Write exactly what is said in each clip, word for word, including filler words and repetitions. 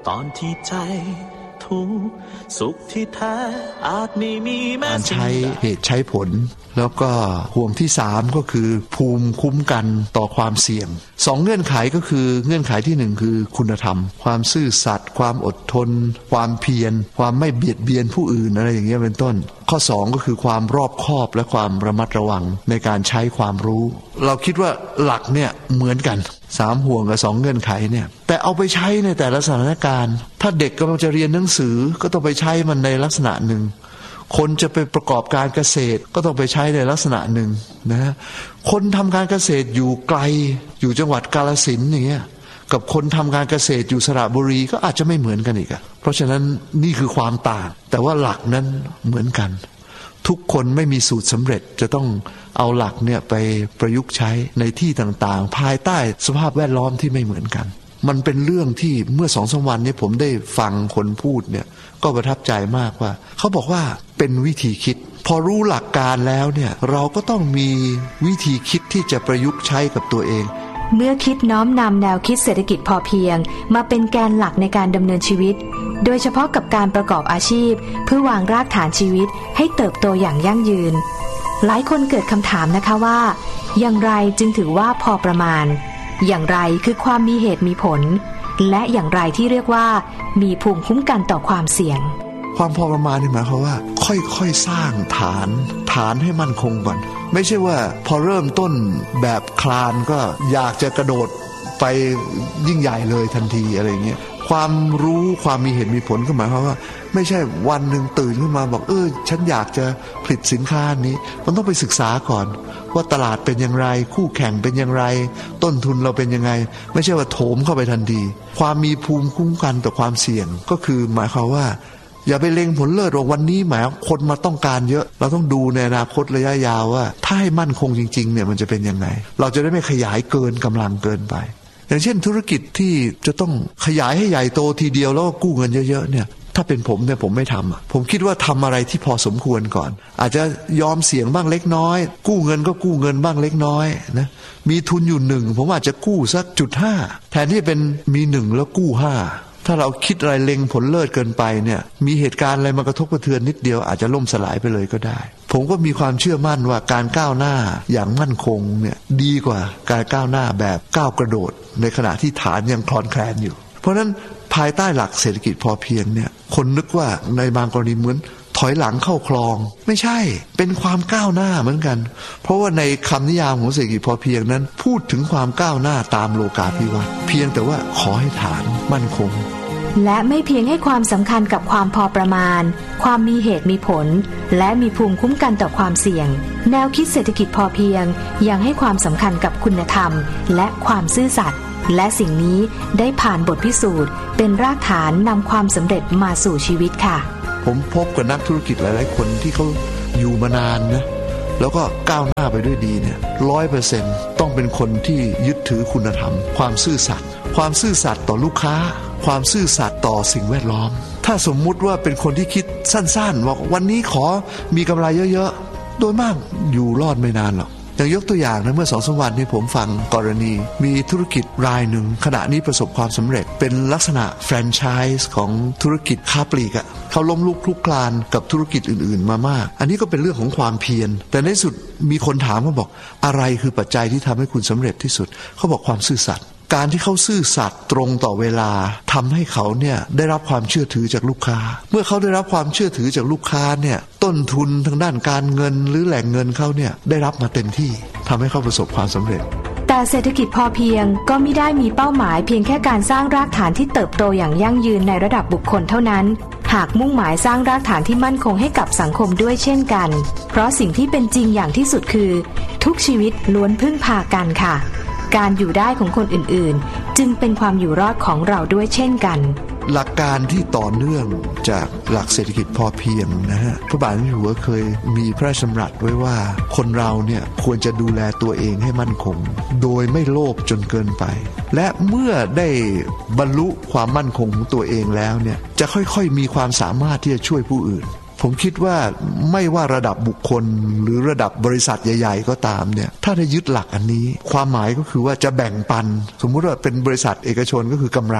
ตอนที่ใจทุกข์สุขที่แท้อาจไม่มีแม้สิ่งใดการใช้เหตุใช้ผลแล้วก็ห่วงที่สามก็คือภูมิคุ้มกันต่อความเสี่ยงสองเงื่อนไขก็คือเงื่อนไขที่หนึ่งคือคุณธรรมความซื่อสัตย์ความอดทนความเพียรความไม่เบียดเบียนผู้อื่นอะไรอย่างเงี้ยเป็นต้นข้อสองก็คือความรอบคอบและความระมัดระวังในการใช้ความรู้เราคิดว่าหลักเนี่ยเหมือนกันสามห่วงกับสองเงื่อนไขเนี่ยแต่เอาไปใช้ในแต่ละสถานการณ์ถ้าเด็กกำลังจะเรียนหนังสือก็ต้องไปใช้มันในลักษณะหนึ่งคนจะไปประกอบการเกษตรก็ต้องไปใช้ในลักษณะหนึ่งนะคนทำการเกษตรอยู่ไกลอยู่จังหวัดกาฬสินธุ์อย่างเงี้ยกับคนทำการเกษตรอยู่สระบุรีก็อาจจะไม่เหมือนกันอีกอ่ะเพราะฉะนั้นนี่คือความต่างแต่ว่าหลักนั้นเหมือนกันทุกคนไม่มีสูตรสำเร็จจะต้องเอาหลักเนี่ยไปประยุกต์ใช้ในที่ต่างๆภายใต้สภาพแวดล้อมที่ไม่เหมือนกันมันเป็นเรื่องที่เมื่อสองสามวันนี้ผมได้ฟังคนพูดเนี่ยก็ประทับใจมากว่าเขาบอกว่าเป็นวิธีคิดพอรู้หลักการแล้วเนี่ยเราก็ต้องมีวิธีคิดที่จะประยุกต์ใช้กับตัวเองเมื่อคิดน้อมนำแนวคิดเศรษฐกิจพอเพียงมาเป็นแกนหลักในการดำเนินชีวิตโดยเฉพาะกับการประกอบอาชีพเพื่อวางรากฐานชีวิตให้เติบโตอย่างยั่งยืนหลายคนเกิดคำถามนะคะว่าอย่างไรจึงถือว่าพอประมาณอย่างไรคือความมีเหตุมีผลและอย่างไรที่เรียกว่ามีภูมิคุ้มกันต่อความเสี่ยงความพอประมาณนี่หมายความว่าค่อยๆสร้างฐานฐานให้มั่นคงก่อนไม่ใช่ว่าพอเริ่มต้นแบบคลานก็อยากจะกระโดดไปยิ่งใหญ่เลยทันทีอะไรเงี้ยความรู้ความมีเหตุมีผลก็หมายความว่าไม่ใช่วันหนึ่งตื่นขึ้นมาบอกเออฉันอยากจะผลิตสินค้านี้มันต้องไปศึกษาก่อนว่าตลาดเป็นอย่างไรคู่แข่งเป็นอย่างไรต้นทุนเราเป็นยังไงไม่ใช่ว่าโถมเข้าไปทันทีความมีภูมิคุ้มกันต่อความเสี่ยงก็คือหมายความว่าอย่าไปเล็งผลเลิศว่าวันนี้หมายคนมาต้องการเยอะเราต้องดูในอนาคตระยะยาวว่าถ้าให้มั่นคงจริงๆเนี่ยมันจะเป็นยังไงเราจะได้ไม่ขยายเกินกำลังเกินไปอย่างเช่นธุรกิจที่จะต้องขยายให้ใหญ่โตทีเดียวแล้วก็กู้เงินเยอะๆเนี่ยถ้าเป็นผมเนี่ยผมไม่ทำผมคิดว่าทำอะไรที่พอสมควรก่อนอาจจะยอมเสี่ยงบ้างเล็กน้อยกู้เงินก็กู้เงินบ้างเล็กน้อยนะมีทุนอยู่หนึ่งผมอาจจะกู้สักจุดห้าแทนที่เป็นมีหนึ่งแล้วกู้ห้าถ้าเราคิดอะไรเล็งผลเลิศเกินไปเนี่ยมีเหตุการณ์อะไรมากระทบกระเทือนนิดเดียวอาจจะล่มสลายไปเลยก็ได้ผมก็มีความเชื่อมั่นว่าการก้าวหน้าอย่างมั่นคงเนี่ยดีกว่าการก้าวหน้าแบบก้าวกระโดดในขณะที่ฐานยังคลอนแคลนอยู่เพราะฉะนั้นภายใต้หลักเศรษฐกิจพอเพียงเนี่ยคนนึกว่าในบางกรณีเหมือนถอยหลังเข้าคลองไม่ใช่เป็นความก้าวหน้าเหมือนกันเพราะว่าในคำนิยามของเศรษฐกิจพอเพียงนั้นพูดถึงความก้าวหน้าตามโลกาภิวัตน์เพียงแต่ว่าขอให้ฐานมั่นคงและไม่เพียงให้ความสำคัญกับความพอประมาณความมีเหตุมีผลและมีภูมิคุ้มกันต่อความเสี่ยงแนวคิดเศรษฐกิจพอเพียงยังให้ความสำคัญกับคุณธรรมและความซื่อสัตย์และสิ่งนี้ได้ผ่านบทพิสูจน์เป็นรากฐานนำความสำเร็จมาสู่ชีวิตค่ะผมพบกับนักธุรกิจหลายๆคนที่เขาอยู่มานานนะแล้วก็ก้าวหน้าไปด้วยดีเนี่ยร้อยเปอร์เซ็นต์ต้องเป็นคนที่ยึดถือคุณธรรมความซื่อสัตย์ความซื่อสัตย์ต่อลูกค้าความซื่อสัตย์ต่อสิ่งแวดล้อมถ้าสมมุติว่าเป็นคนที่คิดสั้นๆว่าวันนี้ขอมีกำไรเยอะๆโดยมากอยู่รอดไม่นานหรอกอย่างยกตัวอย่างนะเมื่อสองสามวันนี้ผมฟังกรณีมีธุรกิจรายหนึ่งขณะนี้ประสบความสำเร็จเป็นลักษณะแฟรนไชส์ของธุรกิจค้าปลีกอะเขาล้มลุกคลุกคลานกับธุรกิจอื่นๆมามากอันนี้ก็เป็นเรื่องของความเพียรแต่ในสุดมีคนถามเขาบอกอะไรคือปัจจัยที่ทำให้คุณสำเร็จที่สุดเขาบอกความซื่อสัตย์การที่เขาซื่อสัตย์ตรงต่อเวลาทำให้เขาเนี่ยได้รับความเชื่อถือจากลูกค้าเมื่อเขาได้รับความเชื่อถือจากลูกค้าเนี่ยต้นทุนทางด้านการเงินหรือแหล่งเงินเขาเนี่ยได้รับมาเต็มที่ทำให้เขาประสบความสำเร็จแต่เศรษฐกิจพอเพียงก็ไม่ได้มีเป้าหมายเพียงแค่การสร้างรากฐานที่เติบโตอย่างยั่งยืนในระดับบุคคลเท่านั้นหากมุ่งหมายสร้างรากฐานที่มั่นคงให้กับสังคมด้วยเช่นกันเพราะสิ่งที่เป็นจริงอย่างที่สุดคือทุกชีวิตล้วนพึ่งพากันค่ะการอยู่ได้ของคนอื่นๆจึงเป็นความอยู่รอดของเราด้วยเช่นกันหลักการที่ต่อเนื่องจากหลักเศรษฐกิจพอเพียงนะฮะพระบาทสมเด็จอยู่หัวเคยมีพระราชดำรัสไว้ว่าคนเราเนี่ยควรจะดูแลตัวเองให้มั่นคงโดยไม่โลภจนเกินไปและเมื่อได้บรรลุความมั่นคงของตัวเองแล้วเนี่ยจะค่อยๆมีความสามารถที่จะช่วยผู้อื่นผมคิดว่าไม่ว่าระดับบุคคลหรือระดับบริษัทใหญ่ๆก็ตามเนี่ยถ้าได้ยึดหลักอันนี้ความหมายก็คือว่าจะแบ่งปันสมมุติว่าเป็นบริษัทเอกชนก็คือกำไร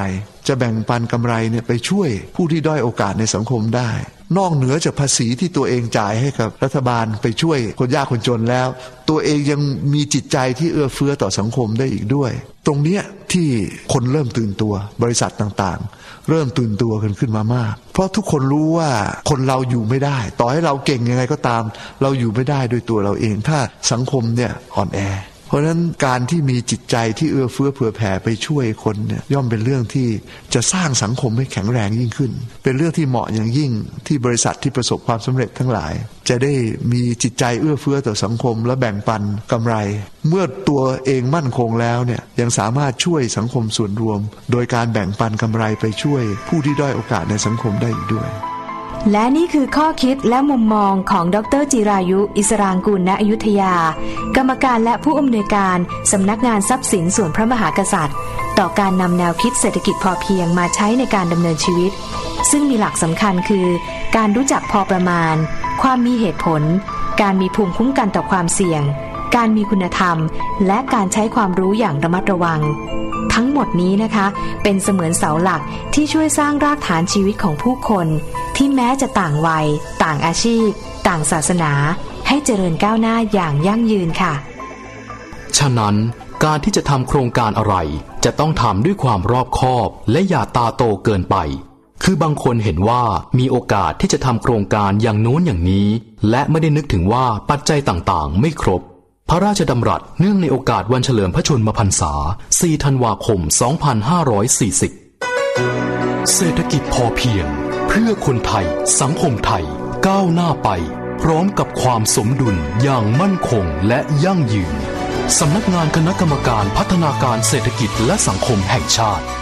จะแบ่งปันกำไรเนี่ยไปช่วยผู้ที่ด้อยโอกาสในสังคมได้นอกเหนือจากภาษีที่ตัวเองจ่ายให้กับรัฐบาลไปช่วยคนยากคนจนแล้วตัวเองยังมีจิตใจที่เอื้อเฟื้อต่อสังคมได้อีกด้วยตรงเนี้ยที่คนเริ่มตื่นตัวบริษัทต่างๆเริ่มตื่นตัวกันขึ้นมามากเพราะทุกคนรู้ว่าคนเราอยู่ไม่ได้ต่อให้เราเก่งยังไงก็ตามเราอยู่ไม่ได้ด้วยตัวเราเองถ้าสังคมเนี่ยอ่อนแอเพราะฉะนั้นการที่มีจิตใจที่เอื้อเฟื้อเผื่อแผ่ไปช่วยคนเนี่ยย่อมเป็นเรื่องที่จะสร้างสังคมให้แข็งแรงยิ่งขึ้นเป็นเรื่องที่เหมาะอย่างยิ่งที่บริษัทที่ประสบความสำเร็จทั้งหลายจะได้มีจิตใจเอื้อเฟื้อต่อสังคมและแบ่งปันกำไรเมื่อตัวเองมั่นคงแล้วเนี่ยยังสามารถช่วยสังคมส่วนรวมโดยการแบ่งปันกำไรไปช่วยผู้ที่ด้อยโอกาสในสังคมได้อีกด้วยและนี่คือข้อคิดและมุมมองของดร.จิรายุอิสรางกูลณอยุธยากรรมการและผู้อำนวยการสำนักงานทรัพย์สินส่วนพระมหากษัตริย์ต่อการนำแนวคิดเศรษฐกิจพอเพียงมาใช้ในการดำเนินชีวิตซึ่งมีหลักสำคัญคือการรู้จักพอประมาณความมีเหตุผลการมีภูมิคุ้มกันต่อความเสี่ยงการมีคุณธรรมและการใช้ความรู้อย่างระมัดระวังทั้งหมดนี้นะคะเป็นเสมือนเสาหลักที่ช่วยสร้างรากฐานชีวิตของผู้คนที่แม้จะต่างวัยต่างอาชีพต่างศาสนาให้เจริญก้าวหน้าอย่างยั่งยืนค่ะฉะนั้นการที่จะทำโครงการอะไรจะต้องทำด้วยความรอบคอบและอย่าตาโตเกินไปคือบางคนเห็นว่ามีโอกาสที่จะทำโครงการอย่างโน้นอย่างนี้และไม่ได้นึกถึงว่าปัจจัยต่างๆไม่ครบพระราชดำรัสเนื่องในโอกาสวันเฉลิมพระชนมพรรษาสี่ธันวาคมสองพันห้าร้อยสี่สิบเศรษฐกิจพอเพียงเพื่อคนไทยสังคมไทยก้าวหน้าไปพร้อมกับความสมดุลอย่างมั่นคงและยั่งยืนสำนักงานคณะกรรมการพัฒนาการเศรษฐกิจและสังคมแห่งชาติ